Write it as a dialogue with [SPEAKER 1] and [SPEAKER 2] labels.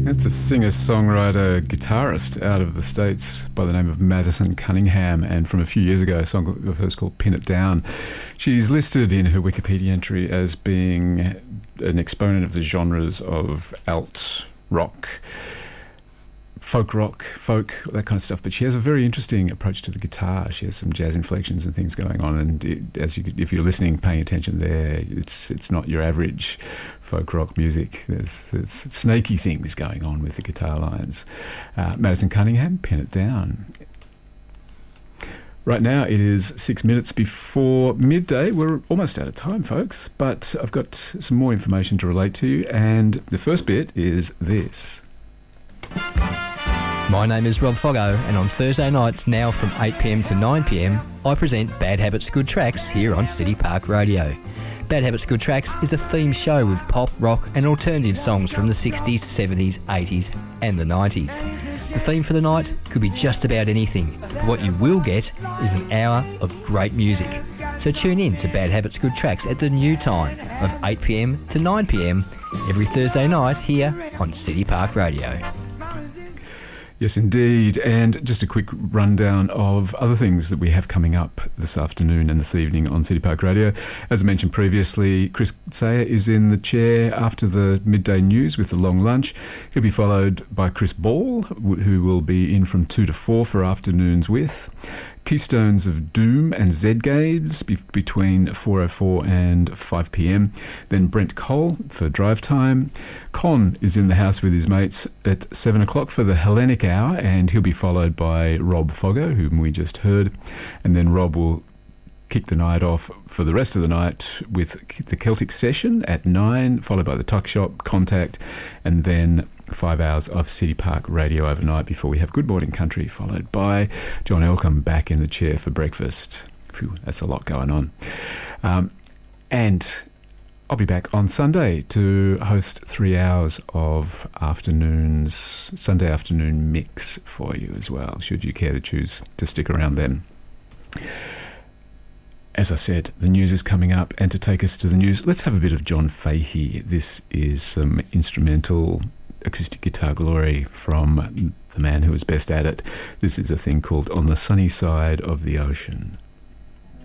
[SPEAKER 1] It's a singer-songwriter, guitarist out of the States by the name of Madison Cunningham, and from a few years ago, a song of hers called Pin It Down. She's listed in her Wikipedia entry as being an exponent of the genres of alt rock, folk rock, folk, that kind of stuff, but she has a very interesting approach to the guitar. She has some jazz inflections and things going on, and if you're listening, paying attention there, it's not your average folk rock music. There's snaky things going on with the guitar lines. Madison Cunningham, Pin It Down. Right now it is 6 minutes before midday. We're almost out of time, folks, but I've got some more information to relate to you, and the first bit is this.
[SPEAKER 2] My name is Rob Foggo, and on Thursday nights now from 8pm to 9pm, I present Bad Habits Good Tracks here on City Park Radio. Bad Habits Good Tracks is a themed show with pop, rock and alternative songs from the 60s, 70s, 80s and the 90s. The theme for the night could be just about anything, but what you will get is an hour of great music. So tune in to Bad Habits Good Tracks at the new time of 8pm to 9pm every Thursday night here on City Park Radio.
[SPEAKER 1] Yes, indeed. And just a quick rundown of other things that we have coming up this afternoon and this evening on City Park Radio. As I mentioned previously, Chris Sayer is in the chair after the midday news with the long lunch. He'll be followed by Chris Ball, who will be in from 2 to 4 for Afternoons With. Keystones of Doom and Z-Gades between 4:04 and 5pm. Then Brent Cole for Drive Time. Con is in the house with his mates at 7 o'clock for the Hellenic Hour, and he'll be followed by Rob Foggo, whom we just heard. And then Rob will kick the night off for the rest of the night with the Celtic Session at 9, followed by the Tuck Shop, Contact, and then 5 hours of City Park Radio overnight before we have Good Morning Country, followed by John Elcombe back in the chair for breakfast. Phew, that's a lot going on. And I'll be back on Sunday to host 3 hours of Sunday afternoon mix for you as well, should you care to choose to stick around then. As I said, the news is coming up, and to take us to the news, let's have a bit of John Fahey. This is some instrumental acoustic guitar glory from the man who was best at it. This is a thing called On the Sunny Side of the Ocean.